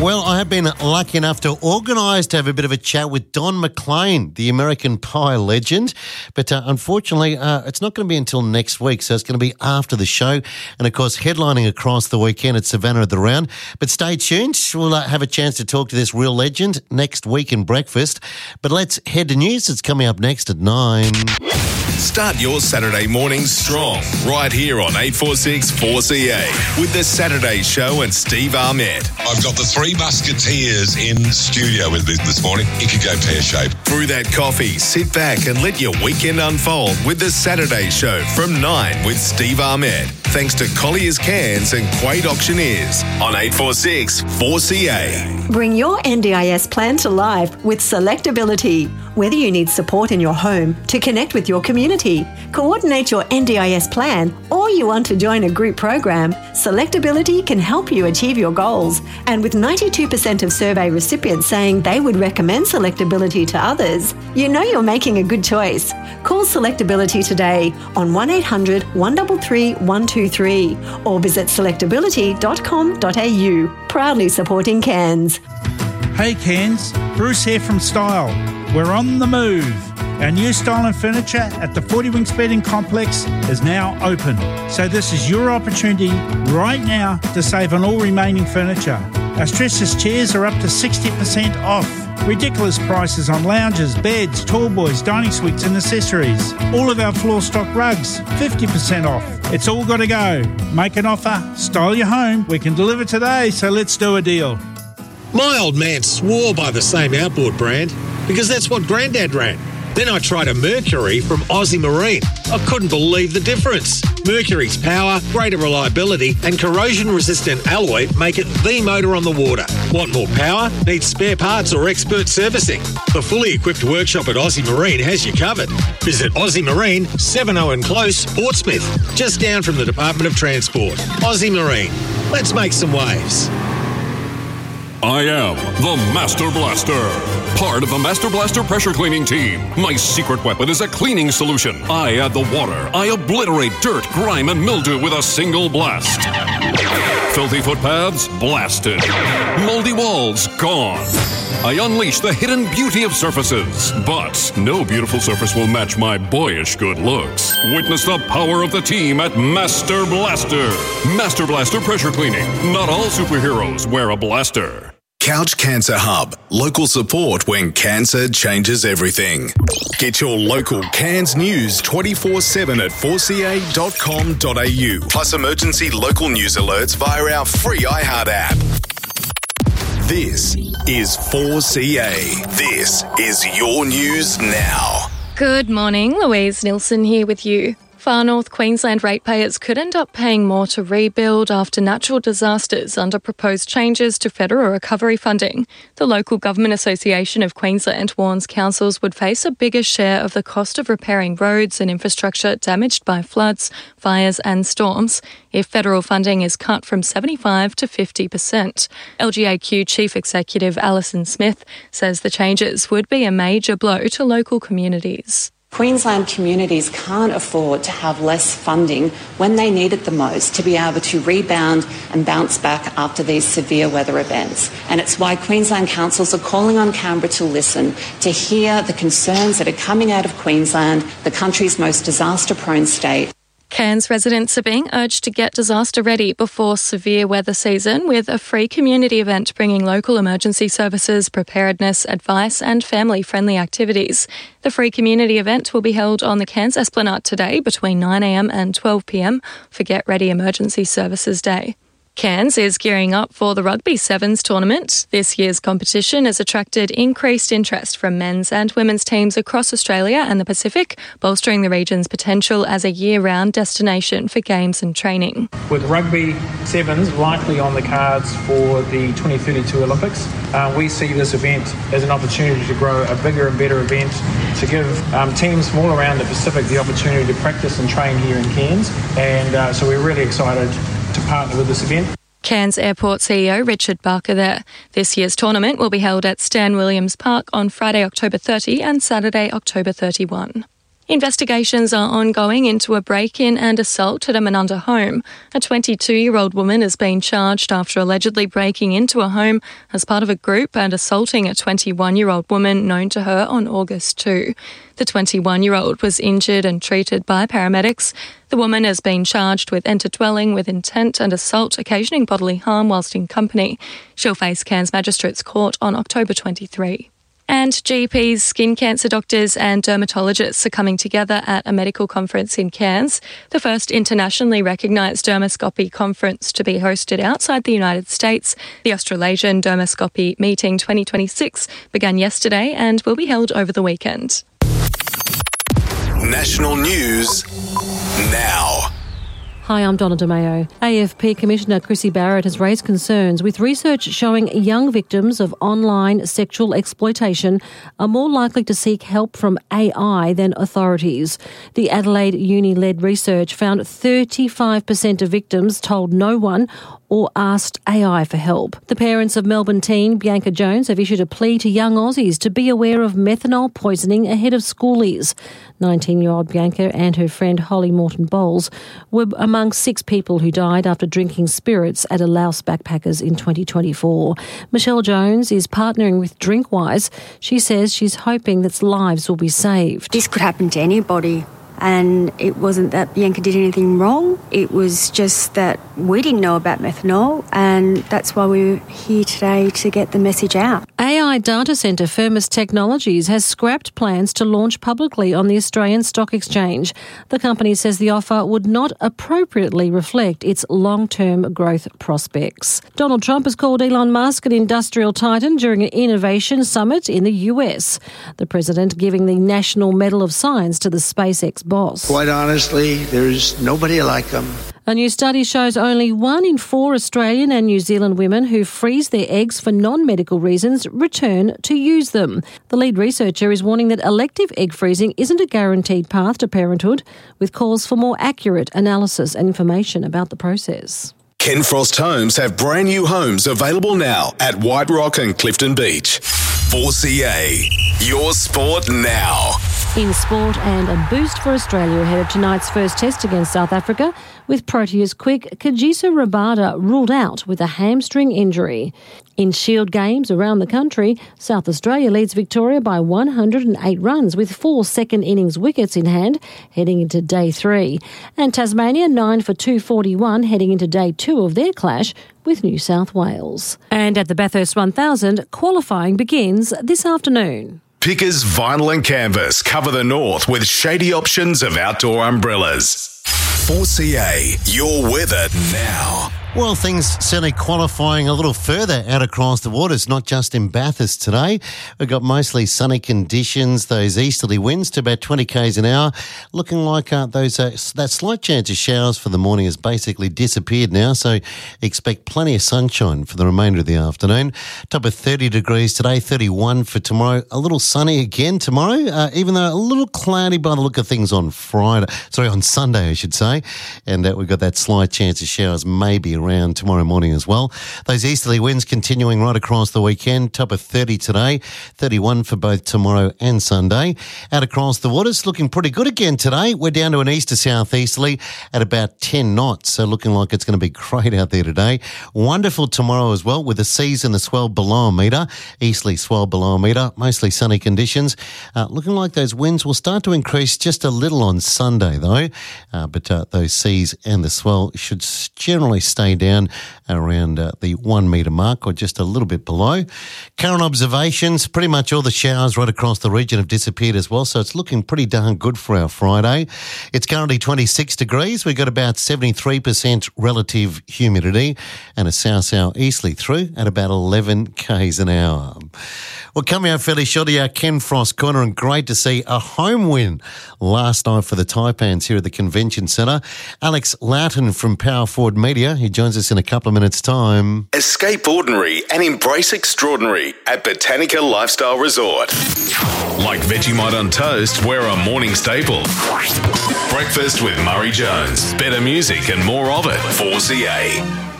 Well, I have been lucky enough to organise to have a bit of a chat with Don McLean, the American Pie legend. But unfortunately, it's not going to be until next week, so it's going to be after the show. And, of course, headlining across the weekend at Savannah at the Round. But stay tuned. We'll have a chance to talk to this real legend next week in breakfast. But let's head to news. It's coming up next at 9. Start your Saturday morning strong right here on 846 4CA with the Saturday Show and Steve Armett. I've got the Three Musketeers in studio with me this morning. It could go pear-shaped. Through that coffee, sit back and let your weekend unfold with the Saturday Show from 9 with Steve Armett. Thanks to Collier's Cans and Quade Auctioneers on 846 4CA. Bring your NDIS plan to life with Selectability. Whether you need support in your home to connect with your community, coordinate your NDIS plan, or you want to join a group program, Selectability can help you achieve your goals. And with 92% of survey recipients saying they would recommend Selectability to others, you know you're making a good choice. Call Selectability today on 1800 133 123 or visit selectability.com.au. Proudly supporting Cairns. Hey Cairns, Bruce here from Style. We're on the move. Our new Style and Furniture at the 40 Winks Bedding Complex is now open. So this is your opportunity right now to save on all remaining furniture. Our stressless chairs are up to 60% off. Ridiculous prices on lounges, beds, tall boys, dining suites and accessories. All of our floor stock rugs, 50% off. It's all got to go. Make an offer, style your home. We can deliver today, so let's do a deal. My old man swore by the same outboard brand because that's what Grandad ran. Then I tried a Mercury from Aussie Marine. I couldn't believe the difference. Mercury's power, greater reliability and corrosion-resistant alloy make it the motor on the water. Want more power? Need spare parts or expert servicing? The fully equipped workshop at Aussie Marine has you covered. Visit Aussie Marine, 70 and Close, Portsmouth, just down from the Department of Transport. Aussie Marine. Let's make some waves. I am the Master Blaster, part of the Master Blaster pressure cleaning team. My secret weapon is a cleaning solution. I add the water. I obliterate dirt, grime, and mildew with a single blast. Filthy footpaths, blasted. Moldy walls, gone. I unleash the hidden beauty of surfaces. But no beautiful surface will match my boyish good looks. Witness the power of the team at Master Blaster. Master Blaster pressure cleaning. Not all superheroes wear a blaster. Couch Cancer Hub. Local support when cancer changes everything. Get your local Cairns news 24/7 at 4ca.com.au. Plus emergency local news alerts via our free iHeart app. This is 4CA. This is your news now. Good morning, Louise Nilsson here with you. Far North Queensland ratepayers could end up paying more to rebuild after natural disasters under proposed changes to federal recovery funding. The Local Government Association of Queensland warns councils would face a bigger share of the cost of repairing roads and infrastructure damaged by floods, fires and storms if federal funding is cut from 75% to 50%. LGAQ Chief Executive Alison Smith says the changes would be a major blow to local communities. Queensland communities can't afford to have less funding when they need it the most to be able to rebound and bounce back after these severe weather events. And it's why Queensland councils are calling on Canberra to listen, to hear the concerns that are coming out of Queensland, the country's most disaster-prone state. Cairns residents are being urged to get disaster ready before severe weather season with a free community event bringing local emergency services, preparedness, advice and family-friendly activities. The free community event will be held on the Cairns Esplanade today between 9am and 12pm for Get Ready Emergency Services Day. Cairns is gearing up for the Rugby Sevens tournament. This year's competition has attracted increased interest from men's and women's teams across Australia and the Pacific, bolstering the region's potential as a year-round destination for games and training. With Rugby Sevens likely on the cards for the 2032 Olympics, we see this event as an opportunity to grow a bigger and better event, to give teams from all around the Pacific the opportunity to practice and train here in Cairns. And so we're really excited to partner with this event. Cairns Airport CEO Richard Barker there. This year's tournament will be held at Stan Williams Park on Friday, October 30 and Saturday, October 31. Investigations are ongoing into a break-in and assault at a Menunda home. A 22-year-old woman has been charged after allegedly breaking into a home as part of a group and assaulting a 21-year-old woman known to her on August 2. The 21-year-old was injured and treated by paramedics. The woman has been charged with enter-dwelling with intent and assault occasioning bodily harm whilst in company. She'll face Cairns Magistrates Court on October 23. And GPs, skin cancer doctors and dermatologists are coming together at a medical conference in Cairns, the first internationally recognised dermoscopy conference to be hosted outside the United States. The Australasian Dermoscopy Meeting 2026 began yesterday and will be held over the weekend. National news now. Hi, I'm Donna DeMayo. AFP Commissioner Chrissy Barrett has raised concerns with research showing young victims of online sexual exploitation are more likely to seek help from AI than authorities. The Adelaide Uni-led research found 35% of victims told no one or asked AI for help. The parents of Melbourne teen Bianca Jones have issued a plea to young Aussies to be aware of methanol poisoning ahead of schoolies. 19-year-old Bianca and her friend Holly Morton Bowles were among 6 people who died after drinking spirits at a Laos backpackers in 2024. Michelle Jones is partnering with Drinkwise. She says she's hoping that lives will be saved. This could happen to anybody. And it wasn't that Bianca did anything wrong. It was just that we didn't know about methanol, and that's why we're here today to get the message out. AI data centre Firmus Technologies has scrapped plans to launch publicly on the Australian Stock Exchange. The company says the offer would not appropriately reflect its long-term growth prospects. Donald Trump has called Elon Musk an industrial titan during an innovation summit in the US. The president giving the National Medal of Science to the SpaceX boss. Quite honestly, there's nobody like him. A new study shows only 1 in 4 Australian and New Zealand women who freeze their eggs for non-medical reasons return to use them. The lead researcher is warning that elective egg freezing isn't a guaranteed path to parenthood, with calls for more accurate analysis and information about the process. Ken Frost Homes have brand new homes available now at White Rock and Clifton Beach. 4CA, your sport now. In sport, and a boost for Australia ahead of tonight's first test against South Africa, with Proteas quick Kagiso Rabada ruled out with a hamstring injury. In Shield games around the country, South Australia leads Victoria by 108 runs with 4 second innings wickets in hand heading into day 3. And Tasmania 9 for 241 heading into day 2 of their clash with New South Wales. And at the Bathurst 1000, qualifying begins this afternoon. Pickers Vinyl and Canvas cover the north with shady options of outdoor umbrellas. 4CA, your weather now. Well, things certainly qualifying a little further out across the waters, not just in Bathurst today. We've got mostly sunny conditions, those easterly winds to about 20 k's an hour. Looking like that slight chance of showers for the morning has basically disappeared now, so expect plenty of sunshine for the remainder of the afternoon. Top of 30 degrees today, 31 for tomorrow. A little sunny again tomorrow, even though a little cloudy by the look of things on Sunday, I should say. And we've got that slight chance of showers maybe around tomorrow morning as well. Those easterly winds continuing right across the weekend. Top of 30 today, 31 for both tomorrow and Sunday. Out across the waters, looking pretty good again today. We're down to an east to southeasterly at about 10 knots, so looking like it's going to be great out there today. Wonderful tomorrow as well, with the seas and the swell below a metre, easterly swell below a metre, mostly sunny conditions. Looking like those winds will start to increase just a little on Sunday though, but those seas and the swell should generally stay down around the 1 metre mark or just a little bit below. Current observations, pretty much all the showers right across the region have disappeared as well, so it's looking pretty darn good for our Friday. It's currently 26 degrees. We've got about 73% relative humidity and a south-south easterly through at about 11 k's an hour. Well, coming up fairly shortly, our Ken Frost Corner, and great to see a home win last night for the Taipans here at the Convention Centre. Alex Loughton from Power Forward Media, he joins us in a couple of minutes' time. Escape ordinary and embrace extraordinary at Botanica Lifestyle Resort. Like Vegemite on toast, we're a morning staple. Breakfast with Murray Jones. Better music and more of it. 4CA.